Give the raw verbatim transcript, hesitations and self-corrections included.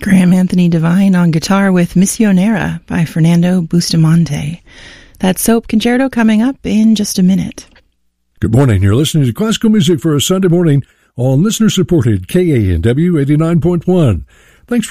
Graham Anthony Devine on guitar with Missionera by Fernando Bustamante. That Soap Concerto coming up in just a minute. Good morning. You're listening to classical music for a Sunday morning on listener-supported K A N W eighty-nine point one.